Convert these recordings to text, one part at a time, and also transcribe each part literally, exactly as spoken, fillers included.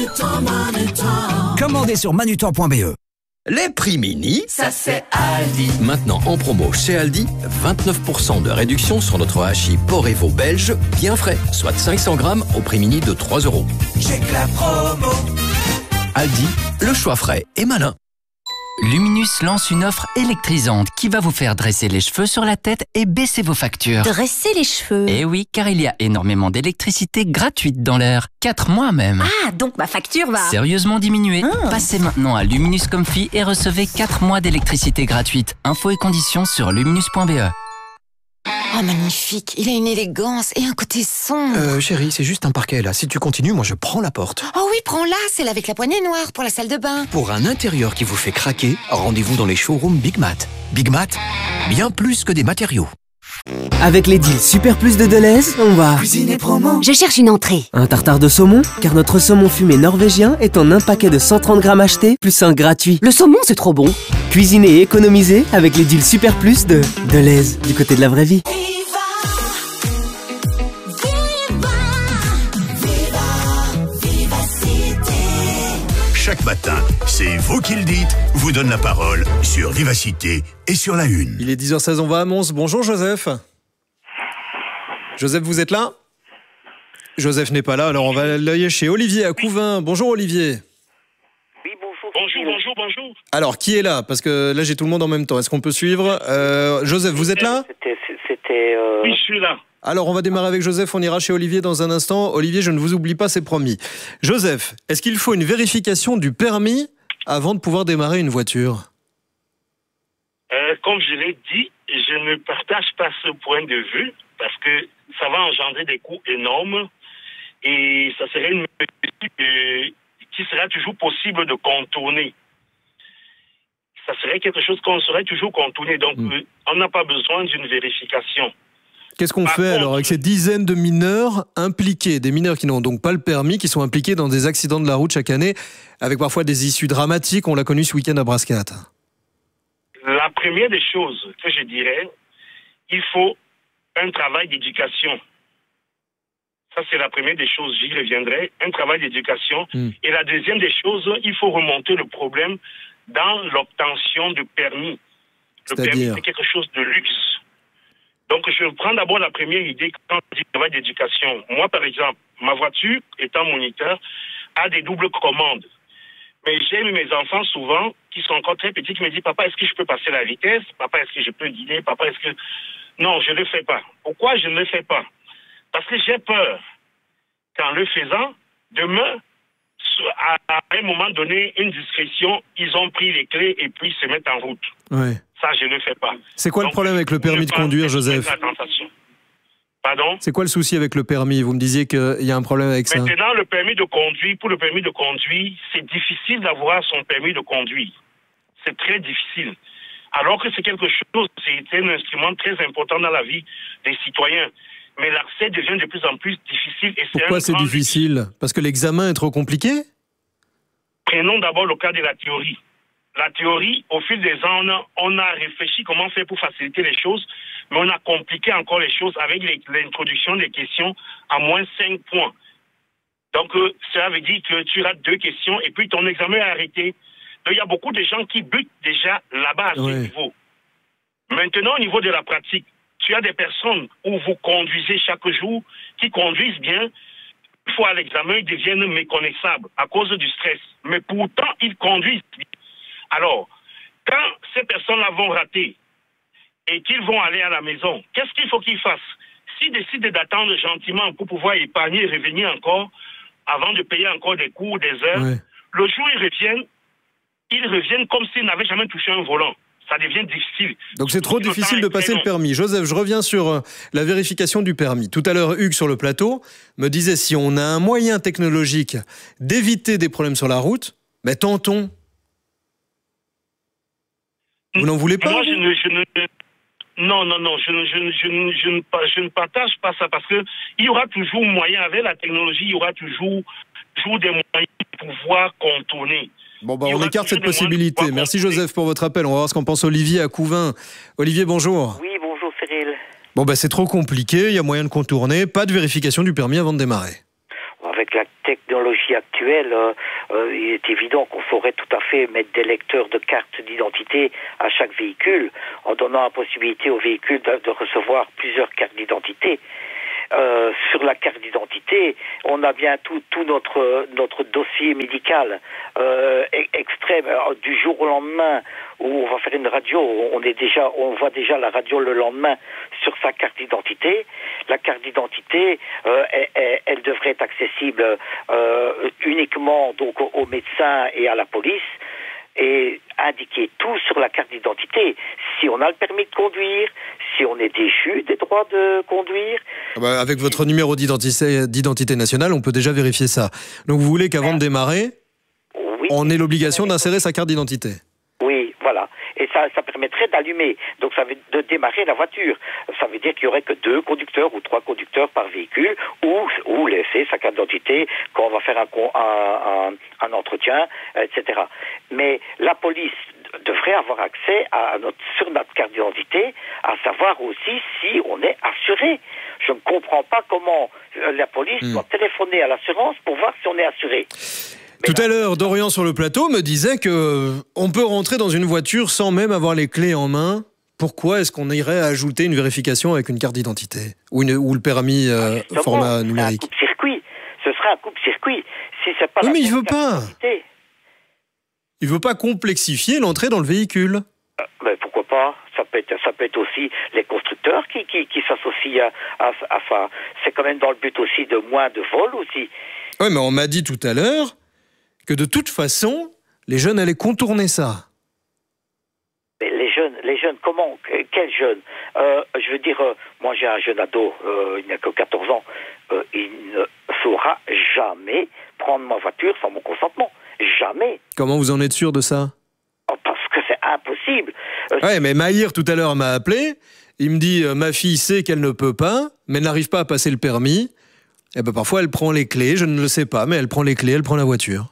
Commandez sur manutan point b e. Les prix mini, ça c'est Aldi. Maintenant en promo chez Aldi, vingt-neuf pour cent de réduction sur notre hachis porc et veau belge, bien frais, soit cinq cents grammes au prix mini de trois euros. J'ai que la promo. Aldi, le choix frais et malin. Luminus lance une offre électrisante qui va vous faire dresser les cheveux sur la tête et baisser vos factures. Dresser les cheveux? Eh oui, car il y a énormément d'électricité gratuite dans l'air. quatre mois même. Ah, donc ma facture va... Sérieusement diminuer. Ah. Passez maintenant à Luminus Comfy et recevez quatre mois d'électricité gratuite. Infos et conditions sur luminus point b e. Oh, magnifique. Il a une élégance et un côté sombre. Euh, chérie, c'est juste un parquet, là. Si tu continues, moi, je prends la porte. Oh oui, prends-la. Celle avec la poignée noire pour la salle de bain. Pour un intérieur qui vous fait craquer, rendez-vous dans les showrooms Big Mat. Big Mat, bien plus que des matériaux. Avec les deals Super Plus de Deleuze, on va Cuisine et promo. Je cherche une entrée. un tartare de saumon, car notre saumon fumé norvégien est en un paquet de cent trente grammes acheté, plus un gratuit. Le saumon, c'est trop bon. Cuisiner et économiser avec les deals Super Plus de Deleuze, du côté de la vraie vie. Chaque matin, c'est vous qui le dites, vous donne la parole sur Vivacité et sur la Une. Il est dix heures seize, on va à Mons. Bonjour Joseph. Joseph, vous êtes là? Joseph n'est pas là, alors on va aller chez Olivier à Couvin. Bonjour Olivier. Oui, bonjour. Bonjour, bonjour, bonjour. Alors, qui est là? Parce que là, j'ai tout le monde en même temps. Est-ce qu'on peut suivre? euh, Joseph, vous êtes là? C'était... c'était euh... Oui, je suis là. Alors, on va démarrer avec Joseph, on ira chez Olivier dans un instant. Olivier, je ne vous oublie pas, c'est promis. Joseph, est-ce qu'il faut une vérification du permis avant de pouvoir démarrer une voiture? euh, Comme je l'ai dit, je ne partage pas ce point de vue parce que ça va engendrer des coûts énormes et ça serait une mesure qui sera toujours possible de contourner. Ça serait quelque chose qu'on saurait toujours contourner. Donc, mmh. euh, on n'a pas besoin d'une vérification. Qu'est-ce qu'on fait alors avec ces dizaines de mineurs impliqués, des mineurs qui n'ont donc pas le permis, qui sont impliqués dans des accidents de la route chaque année, avec parfois des issues dramatiques? On l'a connu ce week-end à Brascat. La première des choses que je dirais, il faut un travail d'éducation. Ça, c'est la première des choses, j'y reviendrai, un travail d'éducation. Mm. Et la deuxième des choses, il faut remonter le problème dans l'obtention du permis. Le permis, c'est quelque chose de luxe. Donc, je prends d'abord la première idée quand je dis travail d'éducation. Moi, par exemple, ma voiture, étant moniteur, a des doubles commandes. Mais j'ai mes enfants souvent, qui sont encore très petits, qui me disent « Papa, est-ce que je peux passer la vitesse? Papa, est-ce que je peux guider? Papa, est-ce que... » Non, je ne le fais pas. Pourquoi je ne le fais pas? Parce que j'ai peur qu'en le faisant, demain, à un moment donné, une discrétion, ils ont pris les clés et puis se mettent en route. Ouais. Ça, je ne le fais pas. C'est quoi Donc, le problème avec le permis de conduire, Joseph? Pardon? C'est quoi le souci avec le permis? Vous me disiez qu'il y a un problème avec ça. Maintenant, le permis de conduire, pour le permis de conduire, c'est difficile d'avoir son permis de conduire. C'est très difficile. Alors que c'est quelque chose, c'est un instrument très important dans la vie des citoyens. Mais l'accès devient de plus en plus difficile. Et Pourquoi c'est difficile? Parce que l'examen est trop compliqué? Prenons d'abord le cas de la théorie. La théorie, au fil des ans, on a, on a réfléchi comment faire pour faciliter les choses, mais on a compliqué encore les choses avec l'introduction des questions à moins cinq points. Donc, euh, cela veut dire que tu rates deux questions et puis ton examen est arrêté. Donc, il y a beaucoup de gens qui butent déjà là-bas à ce ouais. niveau. Maintenant, au niveau de la pratique, tu as des personnes où vous conduisez chaque jour, qui conduisent bien. Une fois à l'examen, ils deviennent méconnaissables à cause du stress. Mais pourtant, ils conduisent bien. Alors, quand ces personnes-là vont rater et qu'ils vont aller à la maison, qu'est-ce qu'il faut qu'ils fassent? S'ils décident d'attendre gentiment pour pouvoir épargner et revenir encore, avant de payer encore des cours, des heures, ouais. le jour où ils reviennent, ils reviennent comme s'ils n'avaient jamais touché un volant. Ça devient difficile. Donc c'est trop difficile de passer le permis. Joseph, je reviens sur la vérification du permis. Tout à l'heure, Hugues, sur le plateau, me disait si on a un moyen technologique d'éviter des problèmes sur la route, mais tentons. Vous n'en voulez pas? Moi, je ne, je ne, non, non, non, je, je, je, je, je, ne, je ne partage pas ça parce qu'il y aura toujours moyen, avec la technologie, il y aura toujours, toujours des moyens de pouvoir contourner. Bon, bah, on écarte cette possibilité. Merci Joseph pour votre appel. On va voir ce qu'en pense Olivier à Couvin. Olivier, bonjour. Oui, bonjour Cyril. Bon, bah, c'est trop compliqué, il y a moyen de contourner. Pas de vérification du permis avant de démarrer. Avec la technologie l'outil actuel, euh, euh, il est évident qu'on saurait tout à fait mettre des lecteurs de cartes d'identité à chaque véhicule, en donnant la possibilité au véhicule de, de recevoir plusieurs cartes d'identité. Euh, sur la carte d'identité, on a bien tout, tout notre notre dossier médical euh, extrait euh, du jour au lendemain où on va faire une radio. On est déjà, on voit déjà la radio le lendemain sur sa carte d'identité. La carte d'identité, euh, elle, elle, elle devrait être accessible euh, uniquement donc aux médecins et à la police. Et indiquer tout sur la carte d'identité. Si on a le permis de conduire, si on est déchu des droits de conduire. Ah bah avec votre numéro d'identité, d'identité nationale, on peut déjà vérifier ça. Donc vous voulez qu'avant de démarrer, oui, on ait l'obligation d'insérer sa carte d'identité. Oui, voilà. Et ça, ça permettrait d'allumer. Donc ça veut de démarrer la voiture. Ça veut dire qu'il y aurait que deux conducteurs ou trois conducteurs par véhicule, ou ou laisser sa carte d'identité quand on va faire un un, un, un entretien, et cetera. Mais la police devrait avoir accès à notre, sur notre carte d'identité, à savoir aussi si on est assuré. Je ne comprends pas comment la police mmh. doit téléphoner à l'assurance pour voir si on est assuré. Tout à l'heure, Dorian sur le plateau me disait que on peut rentrer dans une voiture sans même avoir les clés en main. Pourquoi est-ce qu'on irait ajouter une vérification avec une carte d'identité ou, une, ou le permis euh, ah, format numérique? Un coupe-circuit. Ce serait un coupe-circuit. Si c'est pas oui, la mais il veut pas. Il veut pas complexifier l'entrée dans le véhicule. Euh, ben pourquoi pas? Ça peut être, ça peut être aussi les constructeurs qui, qui, qui s'associent à, à, à ça. C'est quand même dans le but aussi de moins de vols aussi. Oui, mais on m'a dit tout à l'heure que de toute façon, les jeunes allaient contourner ça. Mais les jeunes, les jeunes, comment? Quels jeunes? euh, Je veux dire, euh, moi j'ai un jeune ado, euh, il n'a que quatorze ans, euh, il ne saura jamais prendre ma voiture sans mon consentement. Jamais. Comment vous en êtes sûr de ça? Oh, parce que c'est impossible. Euh, ouais, mais Maïr tout à l'heure m'a appelé, il me dit, euh, ma fille sait qu'elle ne peut pas, mais elle n'arrive pas à passer le permis. Et ben parfois elle prend les clés, je ne le sais pas, mais elle prend les clés, elle prend la voiture.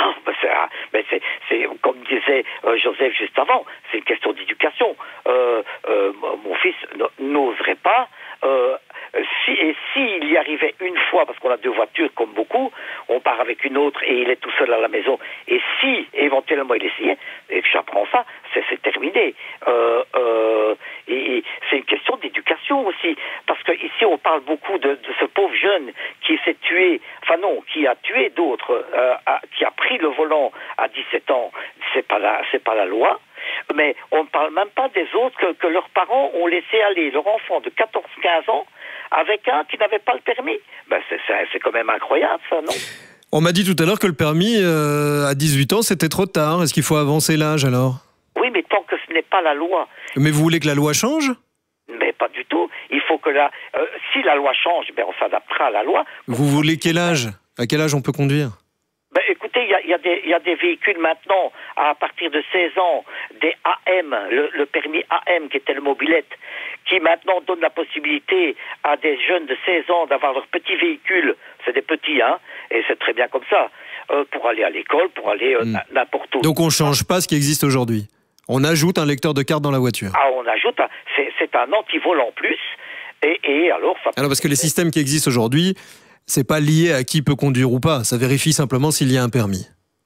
C'est euh, Joseph juste avant, c'est une question d'éducation. Euh, euh, mon fils n'oserait pas. Euh, si, et s'il y arrivait une fois, parce qu'on a deux voitures comme beaucoup, on part avec une autre et il est tout seul à la maison, et si éventuellement il essayait, et que j'apprends ça, c'est, c'est terminé. Euh, euh, et, et c'est une question d'éducation aussi, parce que ici on parle beaucoup de, de ce pauvre jeune qui s'est tué, enfin non, qui a tué d'autres, euh, a, qui a pris le volant à dix-sept ans. C'est pas la, c'est pas la loi. Mais on ne parle même pas des autres que, que leurs parents ont laissé aller leur enfant de quatorze quinze ans avec un qui n'avait pas le permis. Ben c'est, c'est, c'est quand même incroyable, ça, non? On m'a dit tout à l'heure que le permis, euh, à dix-huit ans, c'était trop tard. Est-ce qu'il faut avancer l'âge, alors? Oui, mais tant que ce n'est pas la loi. Mais vous voulez que la loi change? Mais pas du tout. Il faut que la... Euh, si la loi change, ben on s'adaptera à la loi. Vous voulez quel âge? À quel âge on peut conduire? Ben, écoutez, il y a, y, a y a des véhicules maintenant, à partir de seize ans, des A M, le, le permis A M qui était le mobilette, qui maintenant donne la possibilité à des jeunes de seize ans d'avoir leur petit véhicule, c'est des petits, hein, et c'est très bien comme ça, euh, pour aller à l'école, pour aller euh, mmh. n'importe où. Donc on ne change pas ce qui existe aujourd'hui? On ajoute un lecteur de carte dans la voiture? Ah, on ajoute, un, c'est, c'est un antivol en plus, et, et alors... Ça alors parce que les systèmes qui existent aujourd'hui... c'est pas lié à qui peut conduire ou pas. Ça vérifie simplement s'il y a un permis.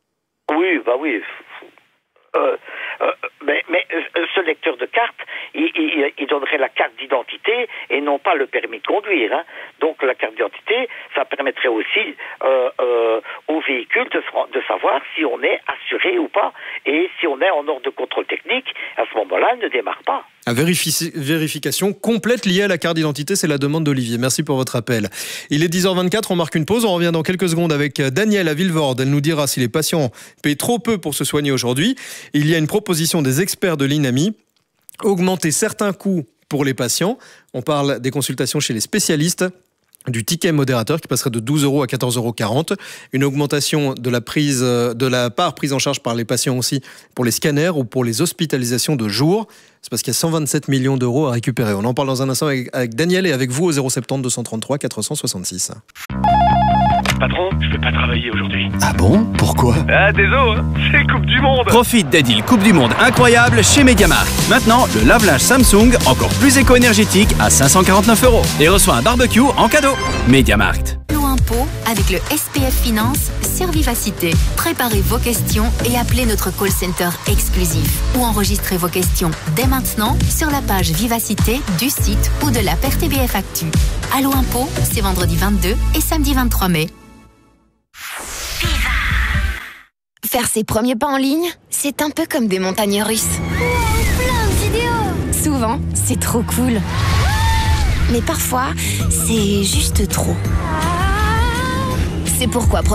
Oui, bah oui. Euh, euh, mais, mais ce lecteur de carte, il, il, il donnerait la carte d'identité et non pas le permis de conduire. Hein. Donc la carte d'identité, ça permettrait aussi euh, euh, au véhicule de, de savoir si on est assuré ou pas. Et si on est en ordre de contrôle technique, à ce moment-là, il ne démarre pas. À vérifi- vérification complète liée à la carte d'identité, c'est la demande d'Olivier. Merci pour votre appel. Il est dix heures vingt-quatre, on marque une pause. On revient dans quelques secondes avec Danielle à Villevorde. Elle nous dira si les patients payent trop peu pour se soigner aujourd'hui. Il y a une proposition des experts de l'INAMI. Augmenter certains coûts pour les patients. On parle des consultations chez les spécialistes, du ticket modérateur qui passerait de douze euros à quatorze euros quarante. Une augmentation de la, prise, de la part prise en charge par les patients aussi pour les scanners ou pour les hospitalisations de jour. C'est parce qu'il y a cent vingt-sept millions d'euros à récupérer. On en parle dans un instant avec, avec Daniel et avec vous au zéro sept zéro deux cent trente-trois quatre cent soixante-six. Patron, je vais pas travailler aujourd'hui. Ah bon? Pourquoi? Ah, désolé, hein, c'est Coupe du Monde. Profite des deals Coupe du Monde incroyables chez Mediamarkt. Maintenant, le lave-linge Samsung, encore plus éco-énergétique, à cinq cent quarante-neuf euros. Et reçois un barbecue en cadeau. Mediamarkt. Impôt avec le S P F Finance sur Vivacité. Préparez vos questions et appelez notre call center exclusif ou enregistrez vos questions dès maintenant sur la page Vivacité du site ou de l'app R T B F Actu. Allô Impôt, c'est vendredi vingt-deux et samedi vingt-trois mai. Faire ses premiers pas en ligne, c'est un peu comme des montagnes russes. Wow, plein de vidéos. Souvent, c'est trop cool. Mais parfois, c'est juste trop. C'est pourquoi Procter